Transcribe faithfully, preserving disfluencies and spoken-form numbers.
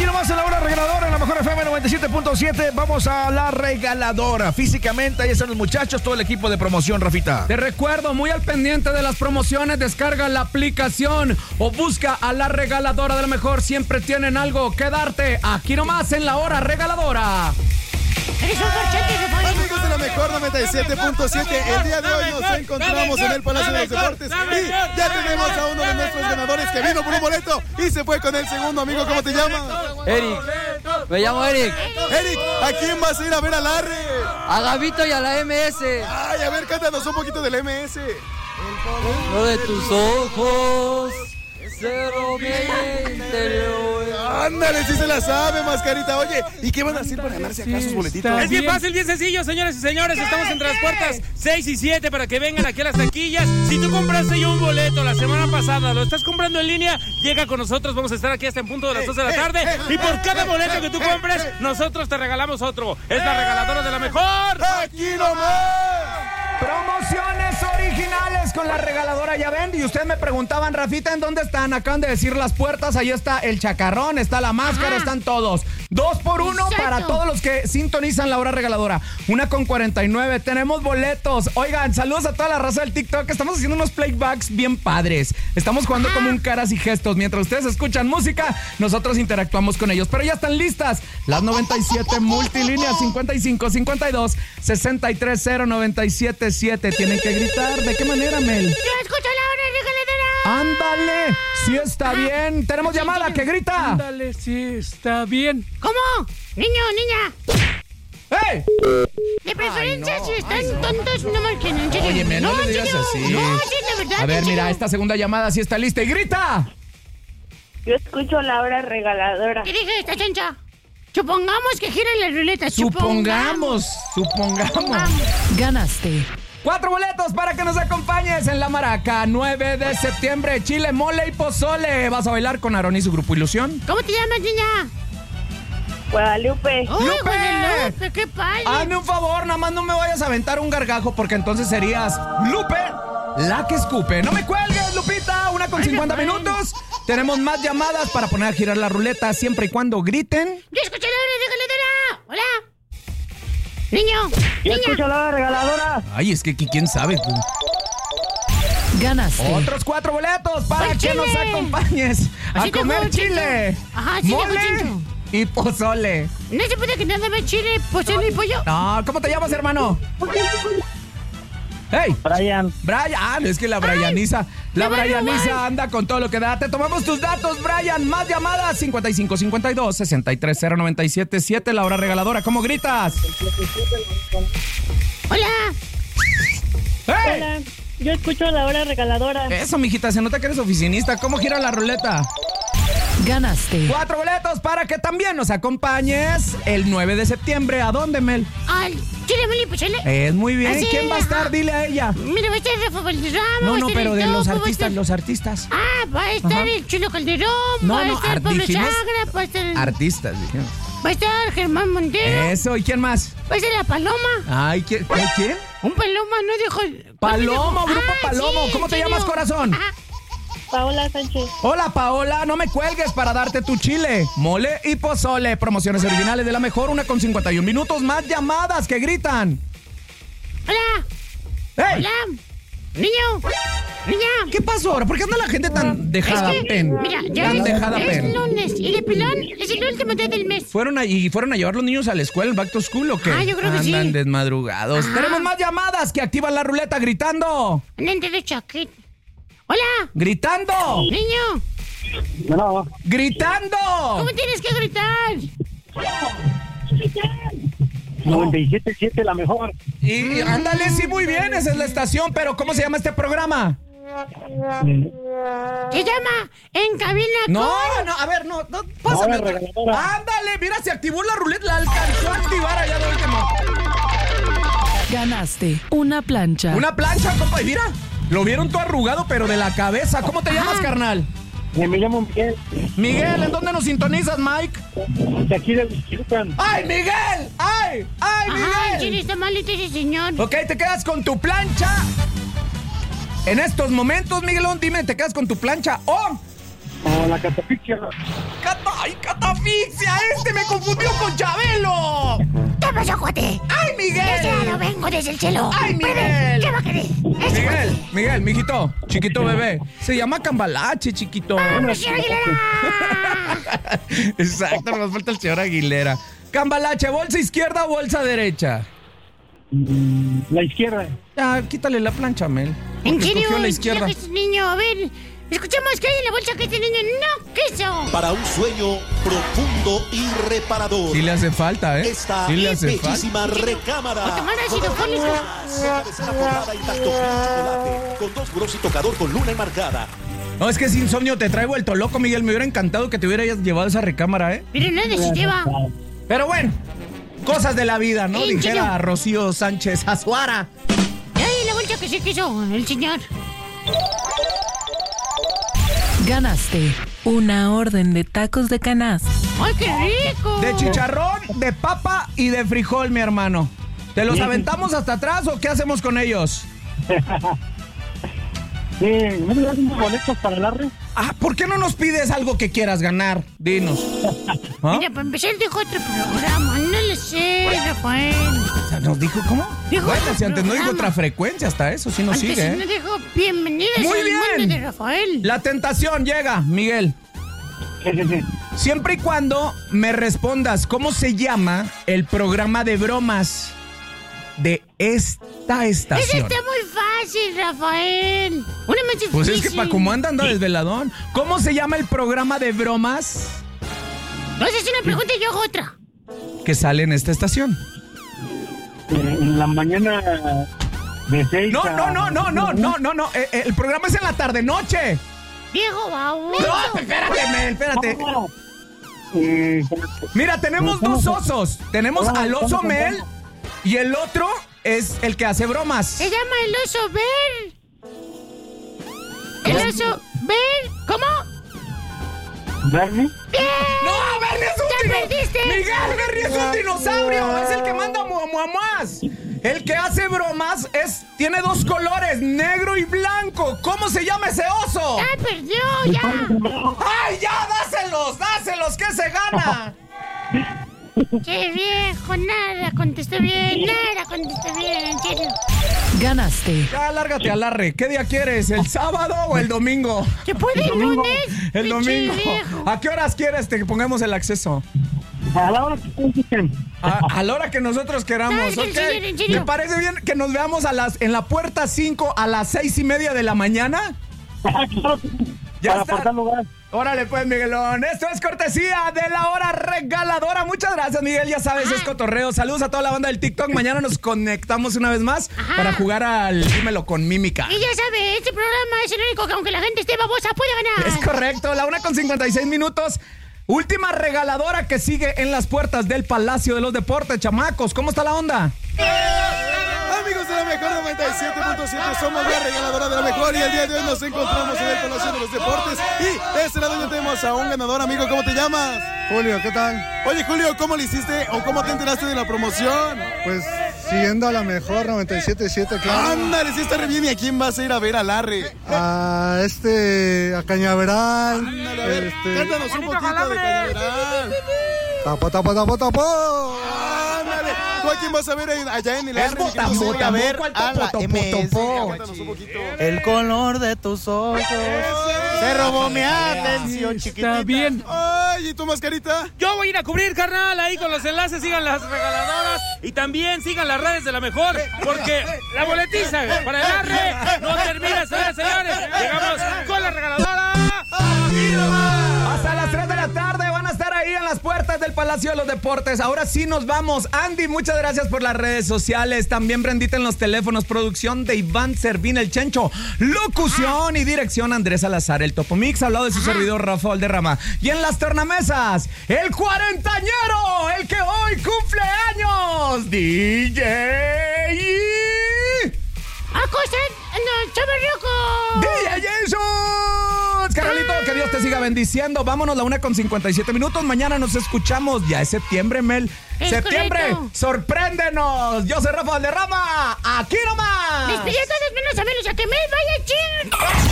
nomás en la hora regaladora, en la mejor F M noventa y siete punto siete. Vamos a la regaladora. Físicamente, ahí están los muchachos, todo el equipo de promoción, Rafita. Te recuerdo, muy al pendiente de las promociones, descarga la aplicación o busca a la regaladora de la mejor. Siempre tienen algo que darte. Aquí nomás en la hora regaladora. Amigos de la mejor noventa y siete punto siete, el día de hoy nos encontramos en el Palacio de los Deportes y ya tenemos a uno de nuestros ganadores que vino por un boleto y se fue con el segundo. Amigo, ¿cómo te llamas? Eric, me llamo Eric. Eric, ¿a quién vas a ir a ver a Larry? A Gabito y a la M S. Ay, a ver, cántanos un poquito del M S. Lo de tus ojos, cero mi interior. Ándale, sí se la sabe, mascarita. Oye, ¿y qué van a hacer para ganarse acá sus boletitos? Es bien fácil, bien sencillo, señoras y señores. Estamos entre las puertas seis y siete para que vengan aquí a las taquillas. Si tú compraste ya un boleto la semana pasada, lo estás comprando en línea, llega con nosotros. Vamos a estar aquí hasta en punto de las dos de la tarde. Y por cada boleto que tú compres, nosotros te regalamos otro. Es la regaladora de la mejor. ¡Aquí nomás! Promociones originales con la regaladora, ya ven. Y ustedes me preguntaban, Rafita, ¿en dónde están? Acaban de decir las puertas. Ahí está el chacarrón, está la máscara, Ajá. están todos. Dos por uno Exacto. para todos los que sintonizan la hora regaladora. Una con cuarenta y nueve. Tenemos boletos. Oigan, saludos a toda la raza del TikTok. Estamos haciendo unos playbacks bien padres. Estamos jugando Ajá. como un caras y gestos. Mientras ustedes escuchan música, nosotros interactuamos con ellos. Pero ya están listas las noventa y siete multilíneas cincuenta y cinco, cincuenta y dos, sesenta y tres, cero, noventa y siete, siete. Tienen que gritar. ¿De qué manera, Mel? Yo escucho la hora regaladora. Ándale, sí está bien. Tenemos llamada, que grita. Ándale, sí está bien. ¿Cómo? Niño, niña. ¡Hey! De preferencia, Ay, no. si están Ay, no. tontos, no marquen, en serio. Oye, Mel, no, no le digas así. No, sí, de verdad. A ver, mira, serio. esta segunda llamada sí está lista. ¡Y grita! Yo escucho la hora regaladora. ¿Qué dije esta chancha? Supongamos que gira la ruleta. Supongamos, supongamos. supongamos. Ganaste. Cuatro boletos para que nos acompañes en La Maraca, nueve de septiembre, chile, mole y pozole. ¿Vas a bailar con Aarón y su grupo Ilusión? ¿Cómo te llamas, niña? Guadalupe. ¡Uy, ¡Lupe! Guadalupe! ¡Qué padre! Hazme un favor, nada más no me vayas a aventar un gargajo, porque entonces serías Lupe, la que escupe. ¡No me cuelgues, Lupita! Una con cincuenta minutos. Tenemos más llamadas para poner a girar la ruleta siempre y cuando griten. ¡Yo escucho la hora regaladora! ¡Hola! ¡Niño! Yo niña. escucho la hora regaladora. Ay, es que quién sabe. Ganaste. Otros cuatro boletos para ¡Al que chile! nos acompañes a Así te comer fue, chile, chico. Ajá, sí te mole fue, chico. y pozole. ¿No se puede que nada más chile, pozole y pollo? No, ¿cómo te llamas, hermano? ¡Hey! Brian. Brian, ah, es que la Brianiza, la me va a Brianiza robar. anda con todo lo que da. Te tomamos tus datos, Brian. Más llamadas, cincuenta y cinco, cincuenta y dos, sesenta y tres, cero, noventa y siete, siete. La hora regaladora, ¿cómo gritas? ¡Hola! ¡Hey! Hola. Yo escucho la hora regaladora. Eso, mijita, se nota que eres oficinista. ¿Cómo gira la ruleta? Ganaste. Cuatro boletos para que también nos acompañes el nueve de septiembre. ¿A dónde, Mel? ¡Al chile, mole y pozole! Es muy bien. Así, ¿Quién va a estar? ajá. Dile a ella. Mira, va a estar Rafa Valderrama. No, va a no, estar pero el de los Topo, va a artistas, estar- los artistas. Ah, va a estar Ajá. el Chulo Calderón, No, va a no, estar ar- Pablo dijimos Chagra, va a estar... Artistas, dijimos. Va a estar Germán Montero, Eso, ¿y quién más? va a estar la Paloma. Ay, ¿quién? ¿Quién? Un Paloma, no dijo... Palomo, ¿cuál Grupo dijo? Ah, Palomo. sí, ¿Cómo ¿en te serio? llamas, corazón? Ajá. Paola Sánchez. Hola, Paola, no me cuelgues para darte tu chile, mole y pozole. Promociones originales de la mejor, una con cincuenta y un minutos. Más llamadas que gritan. Hola, ¡Hey! hola, niño, niña. ¿Qué pasó ahora? ¿Por qué anda la gente tan dejada Es que, pen? mira, ya Tan es, dejada es pen. lunes y de pilón es el último día del mes. ¿Fueron a, ¿Y fueron a llevar los niños a la escuela, el back to school o qué? Ah, yo creo que sí. Andan desmadrugados. Ajá. Tenemos más llamadas que activan la ruleta gritando. Nente de chaquet. Hola, ¡Gritando! niño, No. ¡Gritando! ¿cómo tienes que gritar? noventa y siete punto siete, la mejor. Y, y ándale, sí, muy bien, esa es la estación, pero ¿cómo se llama este programa? Se llama En Cabina No, con... no, a ver, no, no, pásame. Ahora, regaladora. Ándale, mira, se activó la ruleta, la alcanzó a activar allá de último. Ganaste una plancha. Una plancha, compa, y mira, lo vieron todo arrugado, pero de la cabeza. ¿Cómo te llamas, Ajá. carnal? Me llamo Miguel. Miguel, ¿en dónde nos sintonizas, Mike? De aquí de Huixquilucan. ¡Ay, Miguel! ¡Ay! ¡Ay, Ajá, Miguel! chile, está malito ese señor. Ok, te quedas con tu plancha. En estos momentos, Miguelón, dime, ¿te quedas con tu plancha o O la catafixia. cata, ay, catafixia! ¡Este me confundió con Chabelo! ¿Qué pasó, cuate? ¡Ay, Miguel! Yo no vengo desde el cielo. ¡Ay, Miguel! ¿Qué va a querer? Ese Miguel, cuate. Miguel, mijito, chiquito bebé. Se llama Cambalache, chiquito. ¡Vamos, señor Aguilera! Exacto, nos falta el señor Aguilera. Cambalache, ¿bolsa izquierda o bolsa derecha? La izquierda. Ah, quítale la plancha, Mel. ¿En Porque serio? escogió la izquierda. Deja ese niño, a ver. Escuchemos qué hay en la bolsa que este niño no quiso. Para un sueño profundo y reparador. Sí le hace falta, ¿eh? Esta Sí le hace falta. bellísima recámara. O tomar ácido fólico. Cabecera forrada en tacto chocolate. Con dos burós y tocador con luna enmarcada. No, es que sin insomnio te traigo vuelto loco, Miguel. Me hubiera encantado que te hubieras llevado esa recámara, ¿eh? Pero nada se lleva. Pero bueno, cosas de la vida, ¿no? ¿En Dijera serio? Rocío Sánchez Azuara. Ay, la bolsa que se quiso el señor. Ganaste una orden de tacos de canasta. ¡Ay, qué rico! De chicharrón, de papa y de frijol, mi hermano. ¿Te los aventamos hasta atrás o qué hacemos con ellos? Sí, ¿no me das unos boletos para el arre? Ah, ¿por qué no nos pides algo que quieras ganar? Dinos. ¿Ah? Mira, para empezar dijo otro programa. No lo sé, Rafael. O sea, ¿nos dijo cómo? Dijo Bueno, otro si antes no dijo programa. otra frecuencia, hasta eso sí nos Antes sigue, no ¿eh? dijo bienvenidos Muy al bien. mundo de Rafael. La tentación llega, Miguel. Sí, sí, sí. Siempre y cuando me respondas cómo se llama el programa de bromas de esta Eso estación. está muy fácil, Rafael. Una más difícil. Pues es que para como anda, anda desveladón. ¿Cómo se llama el programa de bromas No haces una pregunta y yo hago otra. que sale en esta estación? Eh, En la mañana de seis No, a- no, no, no, no, no, no, no. Eh, eh, El programa es en la tarde-noche. Viejo baúl. No, espérate, Mel, espérate. Eh, Mira, tenemos dos osos. Tenemos Ah, al oso ¿cómo se Mel llama? y el otro es el que hace bromas. Se llama el oso Ver. El oso Ver. ¿Cómo? ¿Bernie? ¡Bien! ¡No, Bernie es un ¡Ya dino- perdiste! ¡Miguel, Bernie es un dinosaurio! Es el que manda muamuamás. El que hace bromas es tiene dos colores, negro y blanco. ¿Cómo se llama ese oso? ¡Ya perdió! ¡Ya! ¡Ay, ya! ¡Dáselos! ¡Dáselos! ¿Qué se gana? ¡Qué viejo! Nada contestó bien. Nada contestó bien. En serio. Ganaste. Ya, lárgate al arre. ¿Qué día quieres? ¿El sábado o el domingo? ¿Se puede el lunes? El Pinche domingo. viejo. ¿A qué horas quieres que pongamos el acceso? A la hora que ustedes dicen. A, a la hora que nosotros queramos, No, es que en ¿ok? serio, en serio. ¿Me parece bien que nos veamos a las, en la puerta cinco a las seis y media de la mañana? Claro que sí. Ya Para está. apartar lugar. Órale pues, Miguelón. Esto es cortesía de la hora regaladora. Muchas gracias, Miguel. Ya sabes, es cotorreo. Saludos a toda la banda del TikTok. Mañana nos conectamos una vez más Ajá. para jugar al Dímelo con Mímica. Y ya sabe, este programa es el único que aunque la gente esté babosa puede ganar. Es correcto, la una con cincuenta y seis minutos. Última regaladora que sigue en las puertas del Palacio de los Deportes, chamacos. ¿Cómo está la onda? Amigos de la mejor noventa y siete punto siete, somos la regaladora de la mejor y el día de hoy nos encontramos en el Palacio de los Deportes y de este lado ya tenemos a un ganador, amigo. ¿Cómo te llamas? Julio, ¿qué tal? Oye, Julio, ¿cómo le hiciste o cómo te enteraste de la promoción? Pues siguiendo a la mejor noventa y siete punto siete, claro. Ándale, si está re bien. ¿Y a quién vas a ir a ver al Arre? A este, a Cañaveral. Ándale, a ver, Este, cántanos un poquito de Cañaveral. tapo, tapo, tapo, tapo. Ándale, ¿tú a quién vas a ver ahí- allá en el Es Arre? mi querido botambo, Zuli? A ver, ¿cuál a la topo, M S. topo? Cántanos un poquito. El color de tus ojos se robó mi atención, chiquitita. Está bien. Ay, ¿y tu mascarita? Yo voy a ir a cubrir, carnal, ahí con los enlaces, sigan las regaladoras y también sigan las redes de la mejor, porque la boletiza para el arre no termina, señores, señores. Llegamos con la regaladora. Hasta las tres de la tarde van a estar ahí en las puertas del Palacio de los Deportes. Ahora sí nos vamos. Andy, muchas gracias por las redes sociales. También Brendita en los teléfonos. Producción de Iván Servín, el Chencho. Locución y dirección Andrés Salazar, el Topomix. Hablado de su servidor Rafa Valderrama. Y en las tornamesas, el cuarentañero, el que hoy cumple años, D J. ¡Acosan! ¡No, chavarroco! D J Jesús. Carolito, que Dios te siga bendiciendo. Vámonos la una con cincuenta y siete minutos. Mañana nos escuchamos. Ya es septiembre, Mel. Es Septiembre, correcto. sorpréndenos. Yo soy Rafa Valderrama. Aquí nomás. Les pedí a todos menos a menos a que me vaya chido.